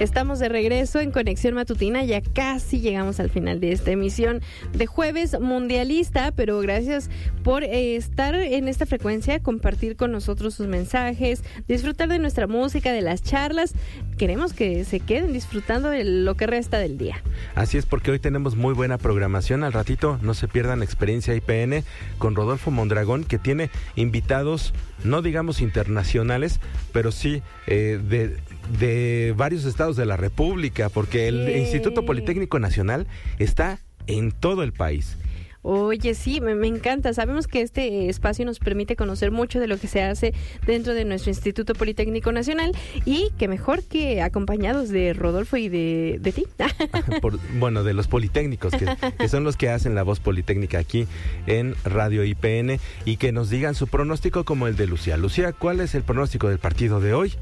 Estamos de regreso en Conexión Matutina, ya casi llegamos al final de esta emisión de Jueves Mundialista, pero gracias por estar en esta frecuencia, compartir con nosotros sus mensajes, disfrutar de nuestra música, de las charlas. Queremos que se queden disfrutando de lo que resta del día. Así es, porque hoy tenemos muy buena programación. Al ratito no se pierdan Experiencia IPN con Rodolfo Mondragón, que tiene invitados, no digamos internacionales, pero sí de varios estados de la República, porque el Instituto Politécnico Nacional está en todo el país. Oye, sí, me encanta. Sabemos que este espacio nos permite conocer mucho de lo que se hace dentro de nuestro Instituto Politécnico Nacional, y que mejor que acompañados de Rodolfo y de ti. De los politécnicos, que son los que hacen la voz politécnica aquí en Radio IPN, y que nos digan su pronóstico como el de Lucía. Lucía, ¿cuál es el pronóstico del partido de hoy?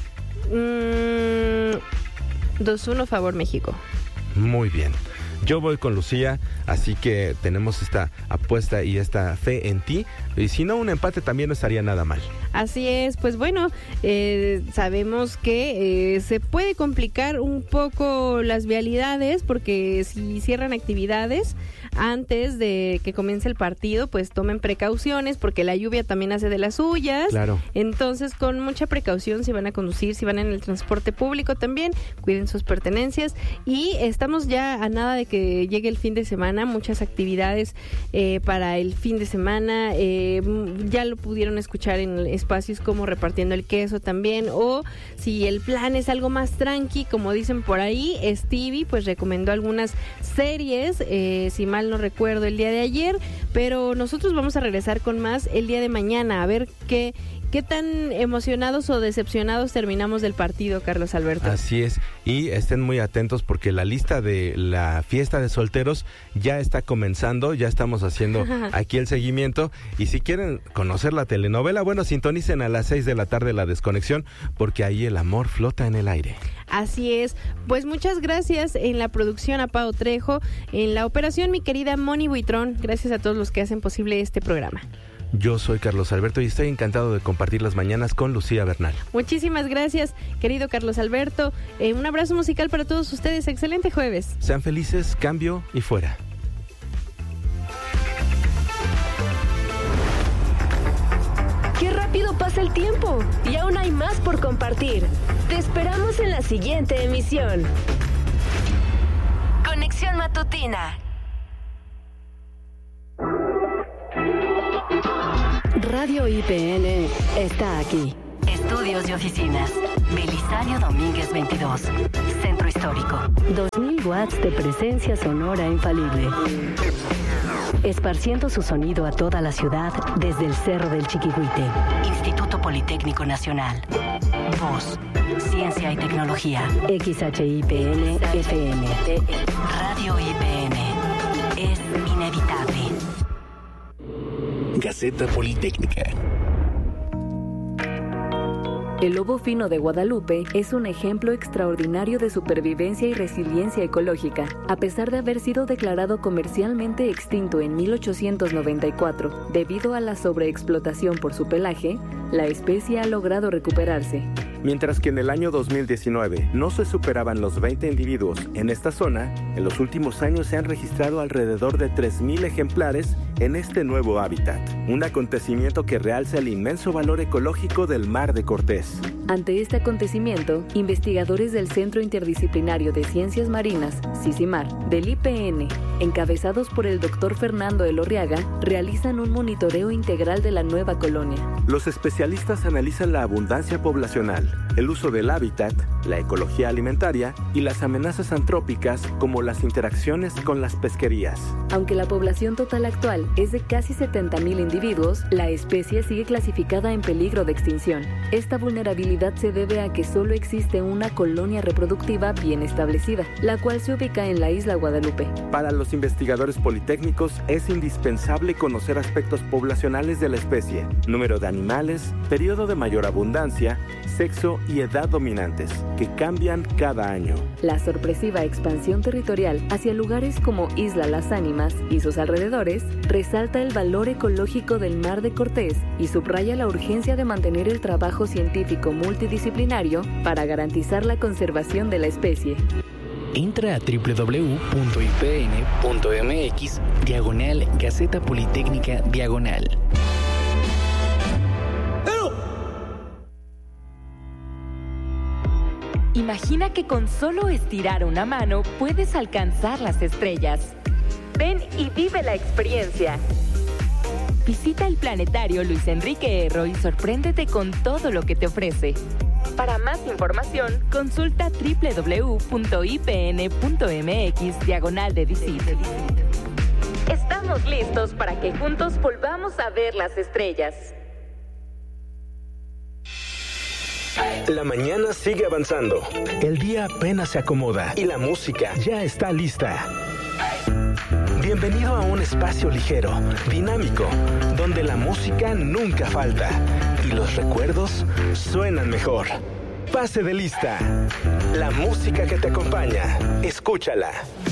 2-1 favor México. Muy bien. Yo voy con Lucía, así que tenemos esta apuesta y esta fe en ti. Y si no, un empate también no estaría nada mal. Así es, pues bueno, sabemos que se puede complicar un poco las vialidades, porque si cierran actividades antes de que comience el partido, pues tomen precauciones, porque la lluvia también hace de las suyas. Claro. Entonces, con mucha precaución, si van a conducir, si van en el transporte público también, cuiden sus pertenencias. Y estamos ya a nada de que llegue el fin de semana, muchas actividades para el fin de semana. Ya lo pudieron escuchar en espacios como Repartiendo el Queso también, o si el plan es algo más tranqui, como dicen por ahí, Stevie pues recomendó algunas series, si mal no recuerdo, el día de ayer, pero nosotros vamos a regresar con más el día de mañana, a ver qué tan emocionados o decepcionados terminamos del partido, Carlos Alberto. Así es, y estén muy atentos porque la lista de la fiesta de solteros ya está comenzando, ya estamos haciendo aquí el seguimiento, y si quieren conocer la telenovela, bueno, sintonicen a las 6 de la tarde La Desconexión, porque ahí el amor flota en el aire. Así es, pues muchas gracias en la producción a Pao Trejo, en la operación mi querida Moni Buitrón, gracias a todos los que hacen posible este programa. Yo soy Carlos Alberto y estoy encantado de compartir las mañanas con Lucía Bernal. Muchísimas gracias, querido Carlos Alberto. Un abrazo musical para todos ustedes. Excelente jueves. Sean felices, cambio y fuera. ¡Qué rápido pasa el tiempo! Y aún hay más por compartir. Te esperamos en la siguiente emisión. Conexión Matutina. Radio IPN está aquí. Estudios y oficinas. Belisario Domínguez 22. Centro Histórico. 2000 watts de presencia sonora infalible. Esparciendo su sonido a toda la ciudad desde el Cerro del Chiquihuite. Instituto Politécnico Nacional. Voz, ciencia y tecnología. XHIPN FM. Radio IPN. Es inevitable. Gaceta Politécnica. El lobo fino de Guadalupe es un ejemplo extraordinario de supervivencia y resiliencia ecológica. A pesar de haber sido declarado comercialmente extinto en 1894 debido a la sobreexplotación por su pelaje, la especie ha logrado recuperarse. Mientras que en el año 2019 no se superaban los 20 individuos en esta zona, en los últimos años se han registrado alrededor de 3,000 ejemplares en este nuevo hábitat, un acontecimiento que realza el inmenso valor ecológico del Mar de Cortés. Ante este acontecimiento, investigadores del Centro Interdisciplinario de Ciencias Marinas, CICIMAR, del IPN, encabezados por el Dr. Fernando Elorriaga, realizan un monitoreo integral de la nueva colonia. Los especialistas analizan la abundancia poblacional, el uso del hábitat, la ecología alimentaria y las amenazas antrópicas como las interacciones con las pesquerías. Aunque la población total actual es de casi 70,000 individuos, la especie sigue clasificada en peligro de extinción. Esta vulnerabilidad se debe a que solo existe una colonia reproductiva bien establecida, la cual se ubica en la isla Guadalupe. Para los investigadores politécnicos es indispensable conocer aspectos poblacionales de la especie, número de animales, periodo de mayor abundancia, sexo y edad dominantes, que cambian cada año. La sorpresiva expansión territorial hacia lugares como Isla Las Ánimas y sus alrededores resalta el valor ecológico del Mar de Cortés y subraya la urgencia de mantener el trabajo científico multidisciplinario para garantizar la conservación de la especie. Entra a www.ipn.mx/Gaceta Politécnica Diagonal. Imagina que con solo estirar una mano puedes alcanzar las estrellas. Ven y vive la experiencia. Visita el planetario Luis Enrique Erro y sorpréndete con todo lo que te ofrece. Para más información, consulta www.ipn.mx/de Visit. Estamos listos para que juntos volvamos a ver las estrellas. La mañana sigue avanzando. El día apenas se acomoda y la música ya está lista. Bienvenido a un espacio ligero, dinámico, donde la música nunca falta y los recuerdos suenan mejor. Pase de lista. La música que te acompaña. Escúchala.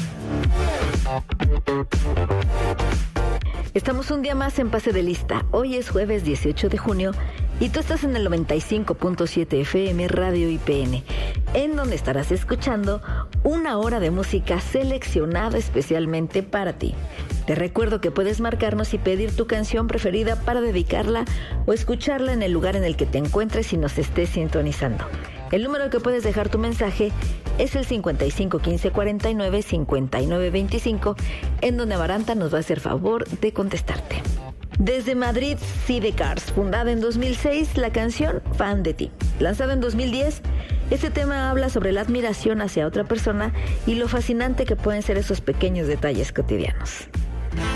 Estamos un día más en Pase de Lista. Hoy es jueves 18 de junio y tú estás en el 95.7 FM Radio IPN, en donde estarás escuchando una hora de música seleccionada especialmente para ti. Te recuerdo que puedes marcarnos y pedir tu canción preferida para dedicarla o escucharla en el lugar en el que te encuentres y nos estés sintonizando. El número que puedes dejar tu mensaje es el 55 15 49 59 25, en donde Amaranta nos va a hacer favor de contestarte. Desde Madrid, Sidecars, fundada en 2006, la canción Fan de ti. Lanzada en 2010, este tema habla sobre la admiración hacia otra persona y lo fascinante que pueden ser esos pequeños detalles cotidianos.